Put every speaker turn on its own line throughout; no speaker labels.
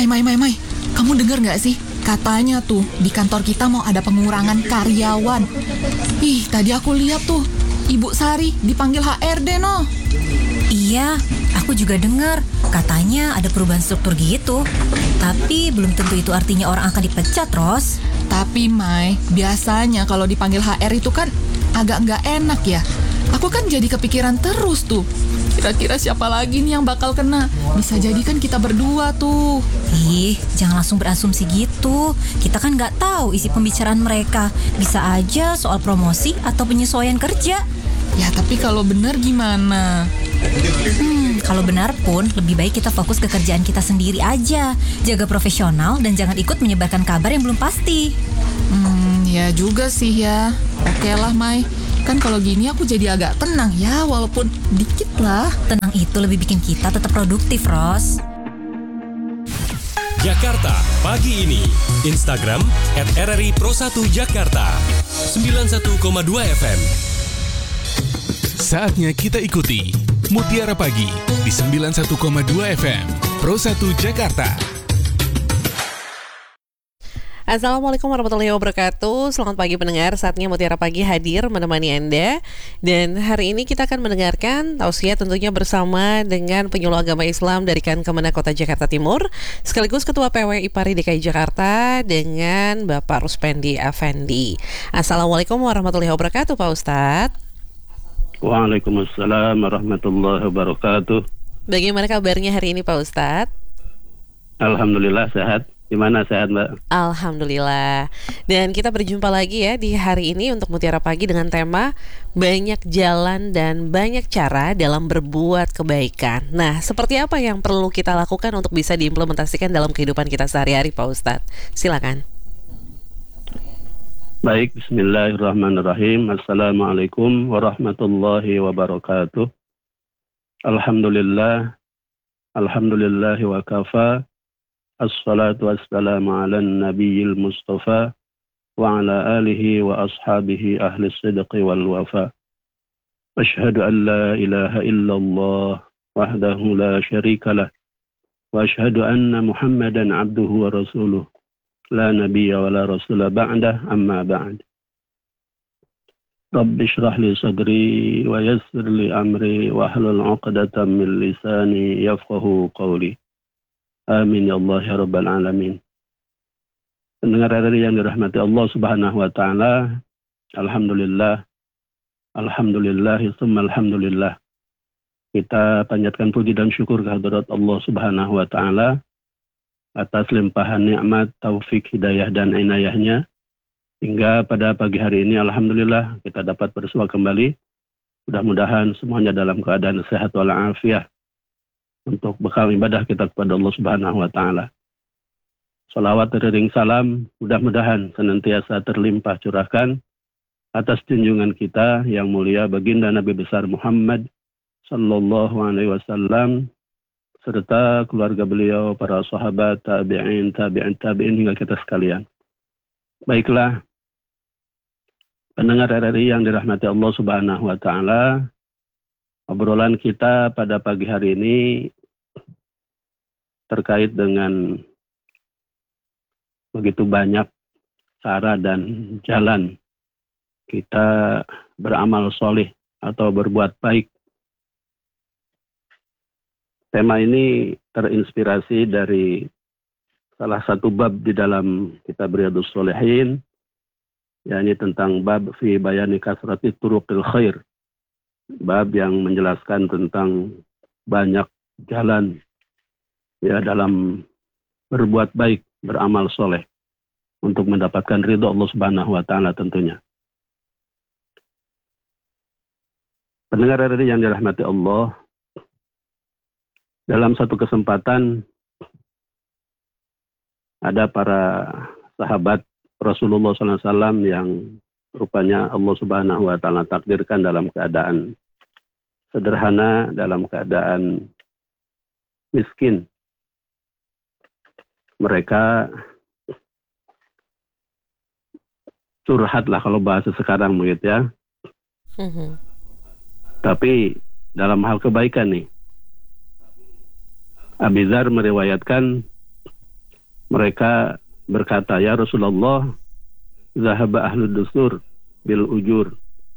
Mai, kamu dengar nggak sih? Katanya tuh di kantor kita mau ada pengurangan karyawan. Ih, tadi aku lihat tuh, Ibu Sari dipanggil HRD no.
Iya, aku juga dengar. Katanya ada perubahan struktur gitu. Tapi belum tentu itu artinya orang akan dipecat, Ros.
Tapi Mai, biasanya kalau dipanggil HR itu kan agak nggak enak ya. Aku kan jadi kepikiran terus tuh. Kira-kira siapa lagi nih yang bakal kena? Bisa jadi kan kita berdua tuh.
Ih, jangan langsung berasumsi gitu. Kita kan nggak tahu isi pembicaraan mereka. Bisa aja soal promosi atau penyesuaian kerja.
Ya tapi kalau benar gimana?
Kalau benar pun, lebih baik kita fokus ke kerjaan kita sendiri aja. Jaga profesional dan jangan ikut menyebarkan kabar yang belum pasti.
Ya juga sih ya. Oke lah Mai. Kan kalau gini aku jadi agak tenang ya, walaupun dikit lah.
Tenang itu lebih bikin kita tetap produktif, Ros.
Jakarta Pagi Ini. Instagram @RRI Pro 1 Jakarta 91,2 FM.
Saatnya kita ikuti Mutiara Pagi di 91,2 FM Pro 1 Jakarta.
Assalamualaikum warahmatullahi wabarakatuh. Selamat pagi pendengar, saatnya Mutiara Pagi hadir menemani Anda. Dan hari ini kita akan mendengarkan tausiah tentunya bersama dengan penyuluh agama Islam dari Kemenak Kota Jakarta Timur, sekaligus Ketua PW IPARI DKI Jakarta dengan Bapak Ruspendi Effendi. Assalamualaikum warahmatullahi wabarakatuh Pak Ustadz.
Waalaikumsalam warahmatullahi wabarakatuh.
Bagaimana kabarnya hari ini Pak Ustadz?
Alhamdulillah sehat. Gimana sehat Mbak?
Alhamdulillah. Dan kita berjumpa lagi ya di hari ini untuk Mutiara Pagi dengan tema banyak jalan dan banyak cara dalam berbuat kebaikan. Nah, seperti apa yang perlu kita lakukan untuk bisa diimplementasikan dalam kehidupan kita sehari-hari Pak Ustadz? Silakan.
Baik, bismillahirrahmanirrahim. Assalamualaikum warahmatullahi wabarakatuh. Alhamdulillahi wa kafa. Assalatu wassalamu ala nabiyil mustafa wa ala alihi wa ashabihi ahli sidqi wal wafa. Ashhadu an la ilaha illallah wahdahu la syarika lah wa ashhadu anna Muhammadan abduhu wa rasuluh la nabiyya wa la rasula ba'dah amma ba'd. Rabbi shrah li sadri wa yassir li amri wa hlul 'uqdatam min lisani yafqahu qawli. Amin ya Allah ya Rabbal Alamin. Pendengar RRI yang dirahmati Allah Subhanahu wa Ta'ala, Alhamdulillah, summa alhamdulillah. Kita panjatkan puji dan syukur kehadirat Allah Subhanahu wa Ta'ala atas limpahan nikmat, taufik, hidayah dan inayahnya, hingga pada pagi hari ini Alhamdulillah kita dapat bersua kembali. Mudah-mudahan semuanya dalam keadaan sehat walafiat untuk bekal ibadah kita kepada Allah Subhanahu wa Ta'ala. Salawat teriring salam mudah-mudahan senantiasa terlimpah curahkan atas junjungan kita yang mulia baginda Nabi besar Muhammad sallallahu alaihi wasallam serta keluarga beliau, para sahabat, tabi'in hingga kita sekalian. Baiklah, pendengar RRI yang dirahmati Allah Subhanahu wa Ta'ala, obrolan kita pada pagi hari ini terkait dengan begitu banyak cara dan jalan kita beramal soleh atau berbuat baik. Tema ini terinspirasi dari salah satu bab di dalam kitab Riyadhus Shalihin, yakni tentang bab fi bayani kasrati turuqil khair. Bab yang menjelaskan tentang banyak jalan ya dalam berbuat baik, beramal soleh untuk mendapatkan ridho Allah Subhanahu wa Ta'ala tentunya. Pendengar RRI yang dirahmati Allah, dalam satu kesempatan ada para sahabat Rasulullah SAW yang rupanya Allah Subhanahu wa Ta'ala takdirkan dalam keadaan sederhana, dalam keadaan miskin. Mereka curhat lah kalau bahasa sekarang begitu ya. Tapi dalam hal kebaikan nih, Abi Dzar meriwayatkan Mereka berkata, ya Rasulullah, zahaba ahlud dusur bil ujur.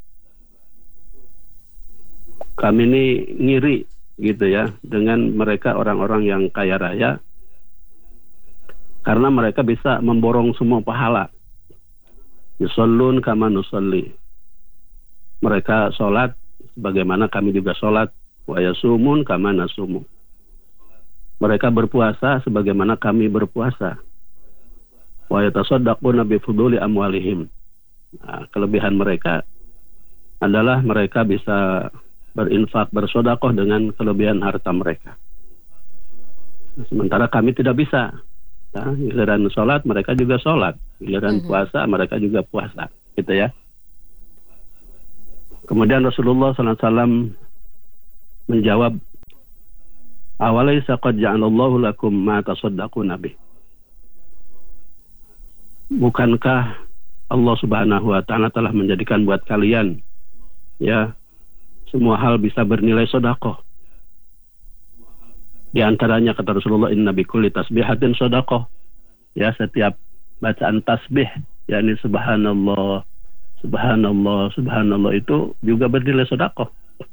Kami ini ngiri gitu ya dengan mereka orang-orang yang kaya raya, karena mereka bisa memborong semua pahala. Yusallun kama nusalli. Mereka sholat sebagaimana kami juga sholat. Wa yasumun kama nasumu. Mereka berpuasa sebagaimana kami berpuasa. Wa yatasaddaquna bi fuduli amwalihim. Nah, kelebihan mereka adalah mereka bisa berinfak, bersedekah dengan kelebihan harta mereka. Sementara kami tidak bisa. Nah, giliran sholat mereka juga sholat, giliran puasa mereka juga puasa, gitu ya. Kemudian Rasulullah SAW menjawab, awalaysa qad ja'alallahu lakum ma tasaddaquna bih. Bukankah Allah Subhanahu wa taala telah menjadikan buat kalian ya semua hal bisa bernilai sedekah. Di antaranya kata Rasulullah, inna bikulli tasbihatin sedekah. Ya, setiap bacaan tasbih, yakni subhanallah, subhanallah, subhanallah itu juga bernilai sedekah.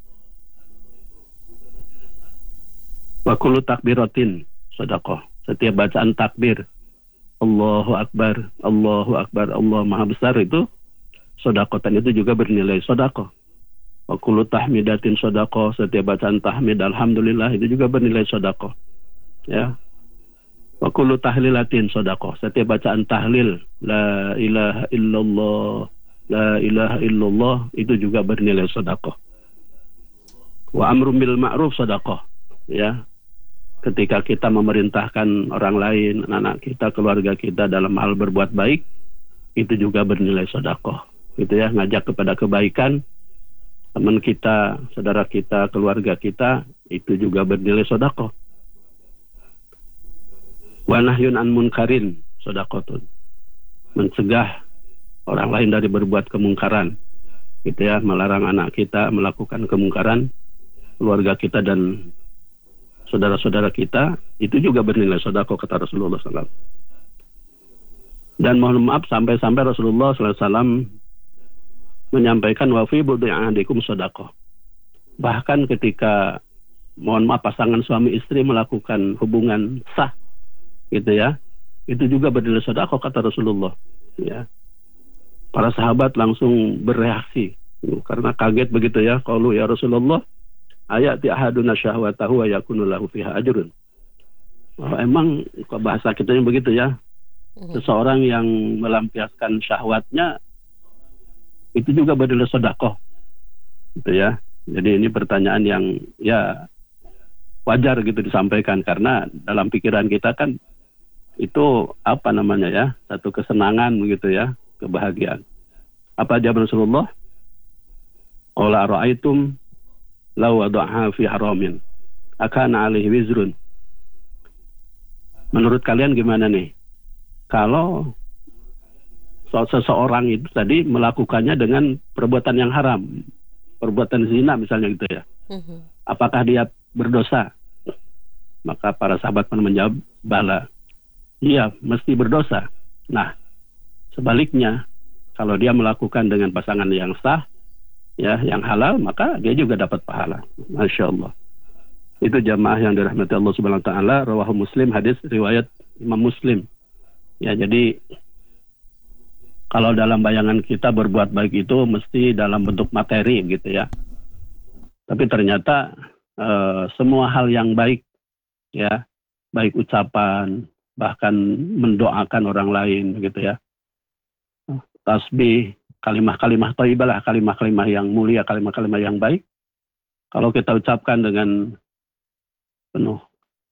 Wa kullu takbiratin sedekah. Setiap bacaan takbir, Allahu Akbar, Allahu Akbar, Allah Maha Besar itu sedekah, dan itu juga bernilai sedekah. Wa kullu tahmidatin sedekah. Setiap bacaan tahmid alhamdulillah itu juga bernilai sedekah. Ya. Wa kullu tahlilatin sedekah. Setiap bacaan tahlil la ilaha illallah, la ilaha illallah itu juga bernilai sedekah. Wa amrun bil ma'ruf sedekah. Ya. Ketika kita memerintahkan orang lain, anak kita, keluarga kita dalam hal berbuat baik, itu juga bernilai sedekah. Gitu ya, ngajak kepada kebaikan teman kita, saudara kita, keluarga kita, itu juga bernilai sedekah. Wa nahyun an munkarin sedekatun. Mencegah orang lain dari berbuat kemungkaran. Gitu ya, melarang anak kita melakukan kemungkaran, keluarga kita dan saudara-saudara kita, itu juga bernilai sedekah kata Rasulullah SAW. Dan mohon maaf sampai-sampai Rasulullah SAW menyampaikan wa fi bud'i ahadikum sedekah. Bahkan ketika mohon maaf pasangan suami istri melakukan hubungan sah gitu ya, itu juga bernilai sedekah kata Rasulullah ya. Para sahabat langsung bereaksi karena kaget begitu ya, qalu ya Rasulullah ayati ahaduna syahwatahu wa yakunu lahu fiha ajrun. Emang bahasa kitanya begitu ya. Seseorang yang melampiaskan syahwatnya itu juga bernilai sedekah. Gitu ya. Jadi ini pertanyaan yang ya wajar gitu disampaikan, karena dalam pikiran kita kan itu apa namanya ya, satu kesenangan begitu ya, kebahagiaan. Apa jawab Rasulullah? Qala ra'aitum law wada'ha fi haramin akana alaihi wizrun. Menurut kalian gimana nih? Kalau seseorang itu tadi melakukannya dengan perbuatan yang haram, perbuatan zina misalnya gitu ya, apakah dia berdosa? Maka para sahabat pun menjawab, bala, iya mesti berdosa. Nah, sebaliknya kalau dia melakukan dengan pasangan yang sah, ya yang halal, maka dia juga dapat pahala. Masya Allah. Itu jamaah yang dirahmati Allah Subhanahu Wa Taala. Rawahu Muslim, hadis riwayat Imam Muslim. Ya, jadi kalau dalam bayangan kita berbuat baik itu mesti dalam bentuk materi gitu ya. Tapi ternyata semua hal yang baik ya, baik ucapan, bahkan mendoakan orang lain gitu ya. Tasbih, kalimah-kalimah thayyibah, kalimah-kalimah yang mulia, kalimah-kalimah yang baik. Kalau kita ucapkan dengan penuh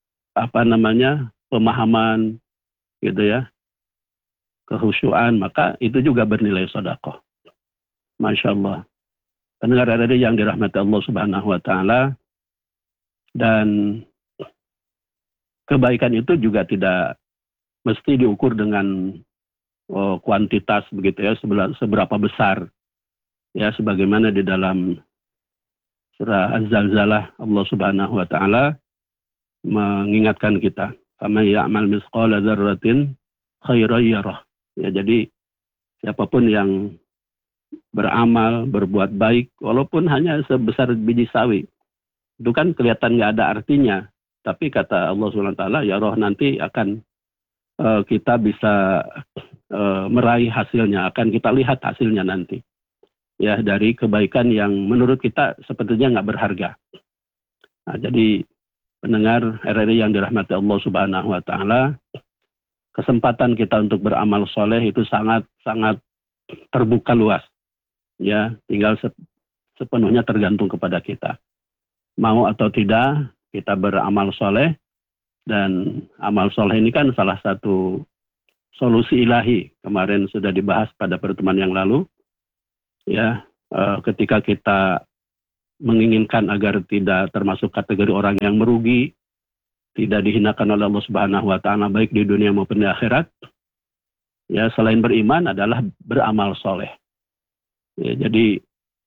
pemahaman gitu ya, kehusyuan, maka itu juga bernilai sedekah. Masya Allah. Pendengar radio yang dirahmati Allah Subhanahu Wa Taala, dan kebaikan itu juga tidak mesti diukur dengan kuantitas begitu ya, seberapa besar ya, sebagaimana di dalam surah Az-Zalzalah Allah Subhanahu Wa Taala mengingatkan kita, faman ya'mal misqala dzarratin khairan yarah. Ya, jadi siapapun yang beramal, berbuat baik, walaupun hanya sebesar biji sawi, itu kan kelihatan nggak ada artinya. Tapi kata Allah SWT, ya roh nanti akan kita bisa meraih hasilnya, akan kita lihat hasilnya nanti. Ya, dari kebaikan yang menurut kita sepertinya nggak berharga. Nah, jadi pendengar RRI yang dirahmati Allah Subhanahu Wa Taala, kesempatan kita untuk beramal soleh itu sangat terbuka luas. Ya, tinggal sepenuhnya tergantung kepada kita. Mau atau tidak kita beramal soleh, dan amal soleh ini kan salah satu solusi ilahi. Kemarin sudah dibahas pada pertemuan yang lalu. Ya, ketika kita menginginkan agar tidak termasuk kategori orang yang merugi, tidak dihinakan oleh Allah Subhanahu Wa Taala baik di dunia maupun di akhirat. Ya, selain beriman adalah beramal soleh. Ya, jadi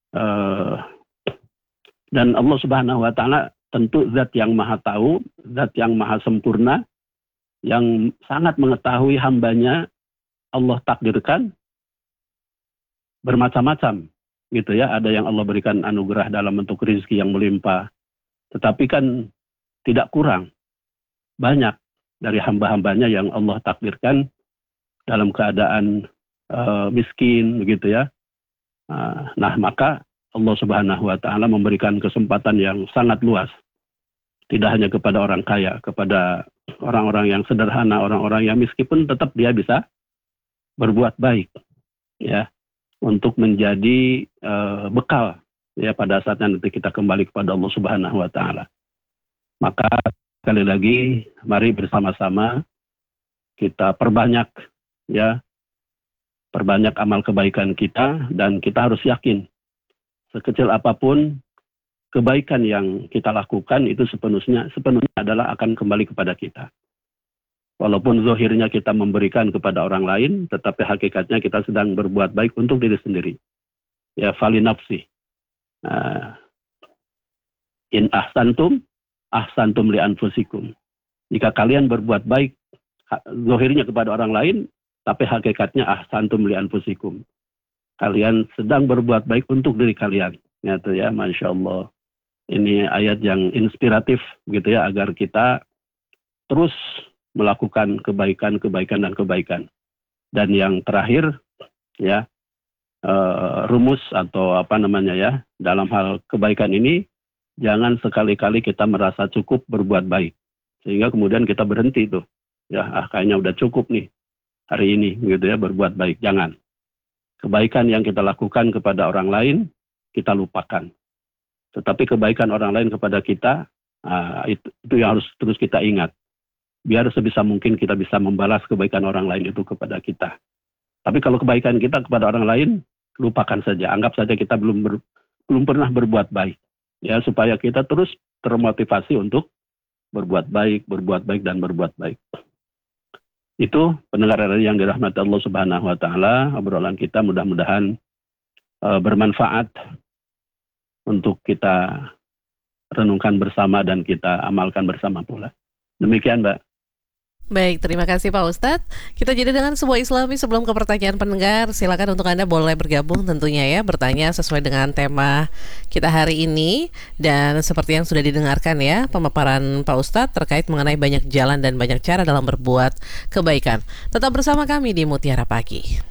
dan Allah Subhanahu Wa Taala tentu zat yang maha tahu, zat yang maha sempurna, yang sangat mengetahui hambanya. Allah takdirkan bermacam-macam, gitu ya. Ada yang Allah berikan anugerah dalam bentuk rezeki yang melimpah, tetapi kan tidak kurang. Banyak dari hamba-hambanya yang Allah takdirkan dalam keadaan miskin, begitu ya. Nah, maka Allah Subhanahu Wa Taala memberikan kesempatan yang sangat luas. Tidak hanya kepada orang kaya, kepada orang-orang yang sederhana, orang-orang yang miskin pun tetap dia bisa berbuat baik, ya, untuk menjadi bekal, ya, pada saatnya nanti kita kembali kepada Allah Subhanahu Wa Taala. Maka sekali lagi, mari bersama-sama kita perbanyak, ya, perbanyak amal kebaikan kita, dan kita harus yakin sekecil apapun kebaikan yang kita lakukan itu sepenuhnya adalah akan kembali kepada kita. Walaupun zahirnya kita memberikan kepada orang lain, tetapi hakikatnya kita sedang berbuat baik untuk diri sendiri. Ya, fali nafsi. In ahsantum li anfusikum. Jika kalian berbuat baik zahirnya kepada orang lain, tapi hakikatnya ahsantum li anfusikum. Kalian sedang berbuat baik untuk diri kalian. Gitu ya, Masya Allah. Ini ayat yang inspiratif gitu ya, agar kita terus melakukan kebaikan dan kebaikan. Dan yang terakhir ya, rumus atau apa namanya ya, dalam hal kebaikan ini, jangan sekali-kali kita merasa cukup berbuat baik sehingga kemudian kita berhenti tuh. Ya, kayaknya udah cukup nih hari ini gitu ya berbuat baik. Jangan. Kebaikan yang kita lakukan kepada orang lain kita lupakan. Tetapi kebaikan orang lain kepada kita, itu yang harus terus kita ingat. Biar sebisa mungkin kita bisa membalas kebaikan orang lain itu kepada kita. Tapi kalau kebaikan kita kepada orang lain, lupakan saja. Anggap saja kita belum pernah berbuat baik. Ya, supaya kita terus termotivasi untuk berbuat baik, dan berbuat baik. Itu pendengar yang dirahmati Allah Subhanahu Wa Taala, obrolan kita mudah-mudahan bermanfaat untuk kita renungkan bersama dan kita amalkan bersama pula. Demikian, Mbak.
Baik, terima kasih Pak Ustadz. Kita jadi dengan sebuah Islami sebelum ke pertanyaan pendengar. Silakan untuk Anda boleh bergabung tentunya ya, bertanya sesuai dengan tema kita hari ini. Dan seperti yang sudah didengarkan ya, pemaparan Pak Ustadz terkait mengenai banyak jalan dan banyak cara dalam berbuat kebaikan. Tetap bersama kami di Mutiara Pagi.